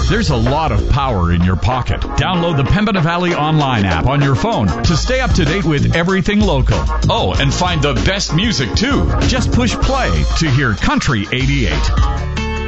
There's a lot of power in your pocket. Download the Pembina Valley Online app on your phone to stay up to date with everything local. Oh, and find the best music, too. Just push play to hear Country 88.